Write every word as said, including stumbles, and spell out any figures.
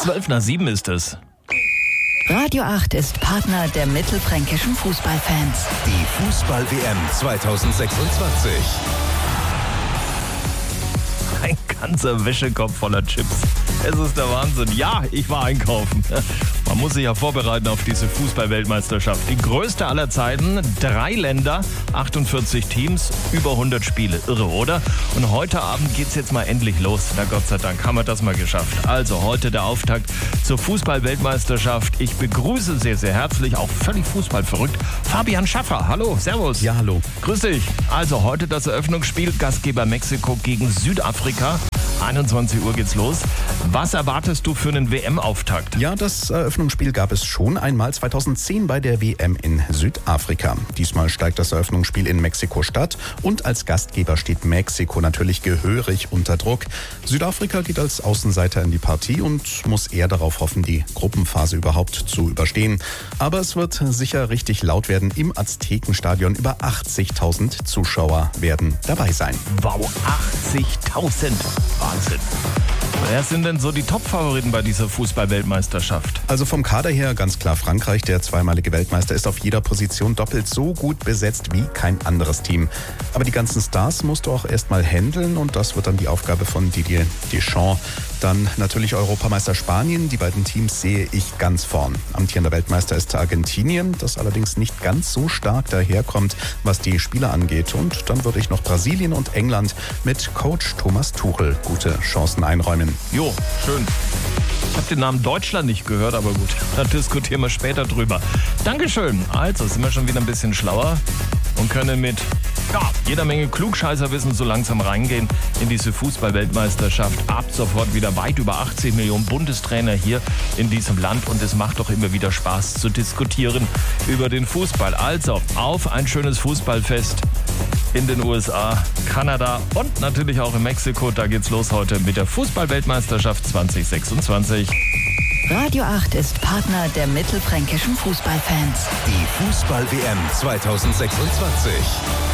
Zwölf nach sieben ist es. Radio acht ist Partner der mittelfränkischen Fußballfans. Die Fußball-W M zweitausendsechsundzwanzig. Ein ganzer Wäschekorb voller Chips. Es ist der Wahnsinn. Ja, ich war einkaufen. Man muss sich ja vorbereiten auf diese Fußball-Weltmeisterschaft. Die größte aller Zeiten. Drei Länder, achtundvierzig Teams, über hundert Spiele. Irre, oder? Und heute Abend geht's jetzt mal endlich los. Na Gott sei Dank haben wir das mal geschafft. Also heute der Auftakt zur Fußball-Weltmeisterschaft. Ich begrüße sehr, sehr herzlich, auch völlig fußballverrückt, Fabian Schaffer. Hallo, servus. Ja, hallo. Grüß dich. Also heute das Eröffnungsspiel, Gastgeber Mexiko gegen Südafrika. einundzwanzig Uhr geht's los. Was erwartest du für einen W M-Auftakt? Ja, das Eröffnungsspiel gab es schon einmal zweitausendzehn bei der W M in Südafrika. Diesmal steigt das Eröffnungsspiel in Mexiko-Stadt und als Gastgeber steht Mexiko natürlich gehörig unter Druck. Südafrika geht als Außenseiter in die Partie und muss eher darauf hoffen, die Gruppenphase überhaupt zu überstehen. Aber es wird sicher richtig laut werden im Aztekenstadion. Über achtzigtausend Zuschauer werden dabei sein. Wow, achtzigtausend. Wahnsinn. Wer sind denn so die Top-Favoriten bei dieser Fußball-Weltmeisterschaft? Also vom Kader her ganz klar Frankreich. Der zweimalige Weltmeister ist auf jeder Position doppelt so gut besetzt wie kein anderes Team. Aber die ganzen Stars musst du auch erstmal handeln und das wird dann die Aufgabe von Didier Deschamps. Dann natürlich Europameister Spanien. Die beiden Teams sehe ich ganz vorn. Amtierender Weltmeister ist Argentinien, das allerdings nicht ganz so stark daherkommt, was die Spieler angeht. Und dann würde ich noch Brasilien und England mit Coach Thomas Tuchel gute Chancen einräumen. Jo, schön. Ich habe den Namen Deutschland nicht gehört, aber gut, da diskutieren wir später drüber. Dankeschön. Also sind wir schon wieder ein bisschen schlauer und können mit ja, jeder Menge Klugscheißerwissen so langsam reingehen in diese Fußball-Weltmeisterschaft. Ab sofort wieder weit über achtzig Millionen Bundestrainer hier in diesem Land und es macht doch immer wieder Spaß zu diskutieren über den Fußball. Also auf ein schönes Fußballfest in den U S A, Kanada und natürlich auch in Mexiko. Da geht's los heute mit der Fußball-Weltmeisterschaft zweitausendsechsundzwanzig. Radio acht ist Partner der mittelfränkischen Fußballfans. Die Fußball-W M zweitausendsechsundzwanzig.